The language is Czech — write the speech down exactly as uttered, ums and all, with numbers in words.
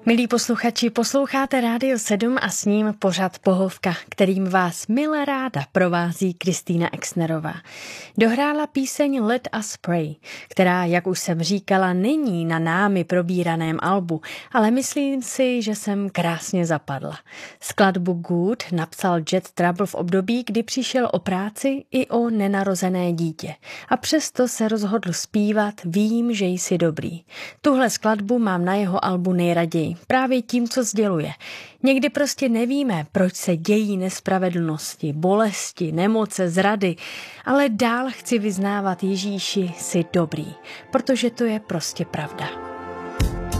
Milí posluchači, posloucháte Rádio sedm a s ním pořad Pohovka, kterým vás milé ráda provází Kristýna Exnerová. Dohrála píseň Let Us Pray, která, jak už jsem říkala, není na námi probíraném albu, ale myslím si, že jsem krásně zapadla. Skladbu Good napsal Jet Trouble v období, kdy přišel o práci i o nenarozené dítě. A přesto se rozhodl zpívat Vím, že jsi dobrý. Tuhle skladbu mám na jeho albu nejraději. Právě tím, co sděluje. Někdy prostě nevíme, proč se dějí nespravedlnosti, bolesti, nemoce, zrady, ale dál chci vyznávat Ježíši, jsi dobrý, protože to je prostě pravda.